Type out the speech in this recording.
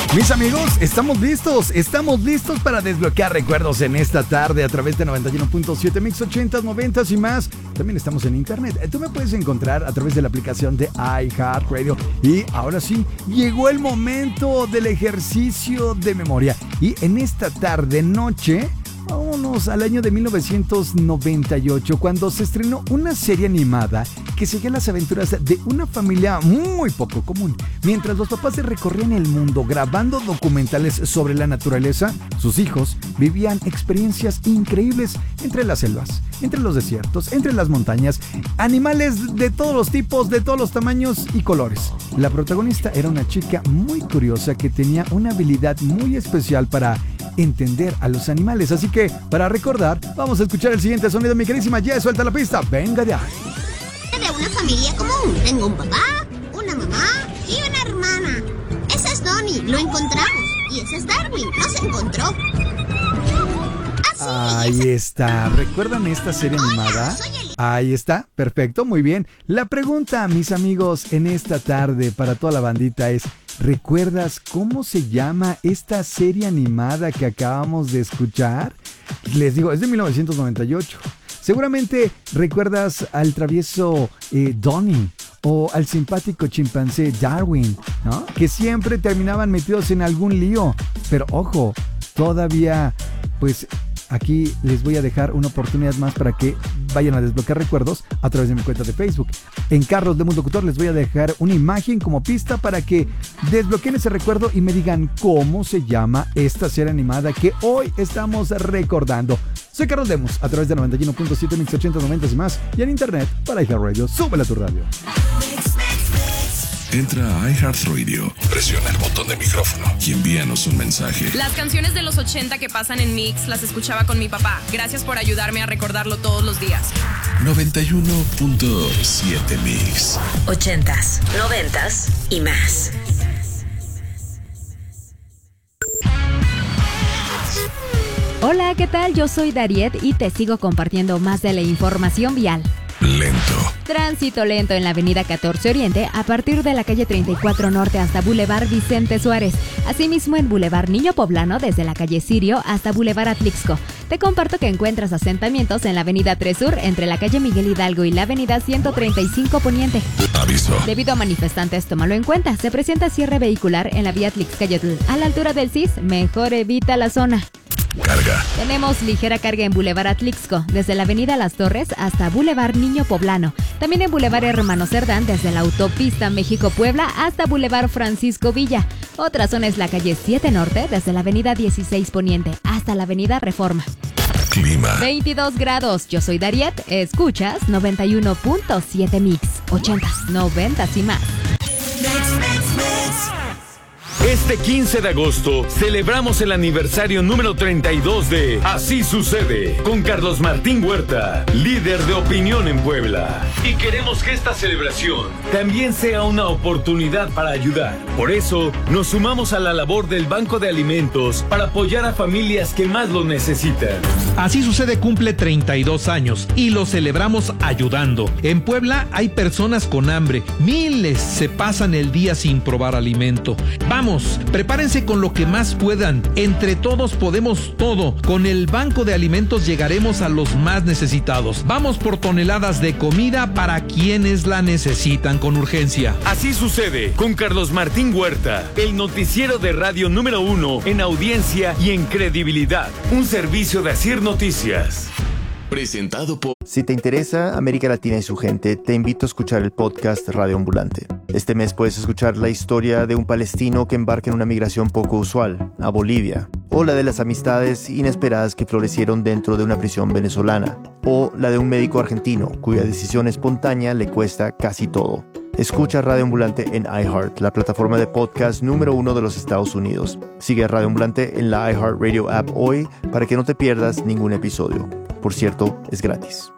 Mis amigos, estamos listos para desbloquear recuerdos en esta tarde a través de 91.7 Mix 80s, 90s y más. También estamos en internet. Tú me puedes encontrar a través de la aplicación de iHeartRadio. Y ahora sí, llegó el momento del ejercicio de memoria. Y en esta tarde-noche, vámonos al año de 1998, cuando se estrenó una serie animada que seguía las aventuras de una familia muy poco común. Mientras los papás se recorrían el mundo grabando documentales sobre la naturaleza, sus hijos vivían experiencias increíbles entre las selvas, entre los desiertos, entre las montañas, animales de todos los tipos, de todos los tamaños y colores. La protagonista era una chica muy curiosa que tenía una habilidad muy especial para entender a los animales. Así que, para recordar, vamos a escuchar el siguiente sonido. Mi queridísima Jess, suelta la pista. Venga de ahí. De una familia común. Tengo un papá, una mamá y una hermana. Ese es Donnie, lo encontramos. Y ese es Darwin, nos encontró. Ahí está. ¿Recuerdan esta serie animada? Ahí está, perfecto, muy bien. La pregunta, mis amigos, en esta tarde para toda la bandita es: ¿recuerdas cómo se llama esta serie animada que acabamos de escuchar? Les digo, es de 1998. Seguramente recuerdas al travieso Donnie o al simpático chimpancé Darwin, ¿no? Que siempre terminaban metidos en algún lío. Pero ojo, todavía, pues aquí les voy a dejar una oportunidad más para que vayan a desbloquear recuerdos a través de mi cuenta de Facebook. En Carlos de Mundo Locutor les voy a dejar una imagen como pista para que desbloqueen ese recuerdo y me digan cómo se llama esta serie animada que hoy estamos recordando. Soy Carlos Lemus a través de 91.7 Mix 80, 90 y más, y en internet para iHeartRadio. Súbela a tu radio. Entra a iHeartRadio, presiona el botón de micrófono y envíanos un mensaje. Las canciones de los 80 que pasan en Mix las escuchaba con mi papá. Gracias por ayudarme a recordarlo todos los días. 91.7 Mix 80s, 90s y más. Hola, ¿qué tal? Yo soy Dariet y te sigo compartiendo más de la información vial. Lento. Tránsito lento en la avenida 14 Oriente a partir de la calle 34 Norte hasta Boulevard Vicente Suárez. Asimismo en Boulevard Niño Poblano desde la calle Sirio hasta Boulevard Atlixco. Te comparto que encuentras asentamientos en la avenida 3 Sur entre la calle Miguel Hidalgo y la avenida 135 Poniente. Aviso. Debido a manifestantes, tómalo en cuenta. Se presenta cierre vehicular en la vía Atlixcayotl. A la altura del CIS, mejor evita la zona. Carga. Tenemos ligera carga en Boulevard Atlixco, desde la avenida Las Torres hasta Boulevard Niño Poblano. También en Boulevard Hermano Cerdán, desde la autopista México-Puebla hasta Boulevard Francisco Villa. Otra zona es la calle 7 Norte, desde la avenida 16 Poniente hasta la avenida Reforma. Clima. 22 grados. Yo soy Dariet. Escuchas 91.7 Mix. 80s, 90s y más. Este 15 de agosto celebramos el aniversario número 32 de Así Sucede con Carlos Martín Huerta, líder de opinión en Puebla. Y queremos que esta celebración también sea una oportunidad para ayudar. Por eso nos sumamos a la labor del Banco de Alimentos para apoyar a familias que más lo necesitan. Así Sucede cumple 32 años y lo celebramos ayudando. En Puebla hay personas con hambre. Miles se pasan el día sin probar alimento. Vamos, prepárense con lo que más puedan. Entre todos podemos todo. Con el Banco de Alimentos llegaremos a los más necesitados. Vamos por toneladas de comida para quienes la necesitan con urgencia. Así Sucede con Carlos Martín Huerta, el noticiero de radio número 1 en audiencia y en credibilidad. Un servicio de Asir Noticias. Presentado por... Si te interesa América Latina y su gente, te invito a escuchar el podcast Radio Ambulante. Este mes puedes escuchar la historia de un palestino que embarca en una migración poco usual, a Bolivia, o la de las amistades inesperadas que florecieron dentro de una prisión venezolana, o la de un médico argentino cuya decisión espontánea le cuesta casi todo. Escucha Radio Ambulante en iHeart, la plataforma de podcast número 1 de los Estados Unidos. Sigue a Radio Ambulante en la iHeartRadio app hoy para que no te pierdas ningún episodio. Por cierto, es gratis.